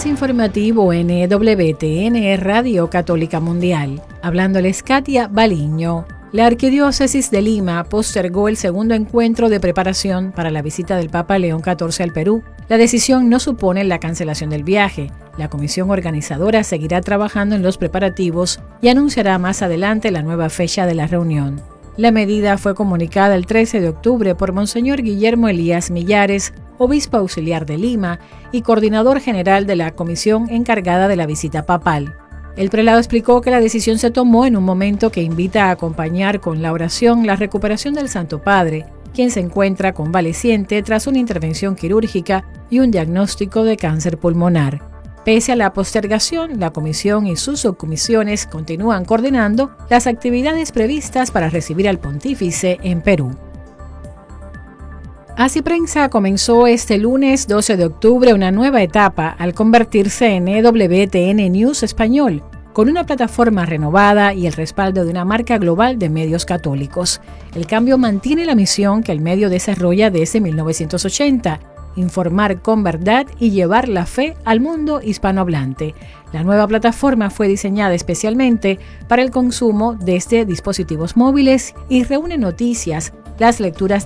avance informativo NWTN Radio Católica Mundial. Hablándoles Katia Baliño. La Arquidiócesis de Lima postergó el segundo encuentro de preparación para la visita del Papa León XIV al Perú. La decisión no supone la cancelación del viaje. La comisión organizadora seguirá trabajando en los preparativos y anunciará más adelante la nueva fecha de la reunión. La medida fue comunicada el 13 de octubre por Monseñor Guillermo Elías Millares, obispo auxiliar de Lima y coordinador general de la comisión encargada de la visita papal. El prelado explicó que la decisión se tomó en un momento que invita a acompañar con la oración la recuperación del Santo Padre, quien se encuentra convaleciente tras una intervención quirúrgica y un diagnóstico de cáncer pulmonar. Pese a la postergación, la comisión y sus subcomisiones continúan coordinando las actividades previstas para recibir al pontífice en Perú. Así Prensa comenzó este lunes 12 de octubre una nueva etapa al convertirse en EWTN News Español, con una plataforma renovada y el respaldo de una marca global de medios católicos. El cambio mantiene la misión que el medio desarrolla desde 1980, informar con verdad y llevar la fe al mundo hispanohablante. La nueva plataforma fue diseñada especialmente para el consumo desde dispositivos móviles y reúne noticias, las lecturas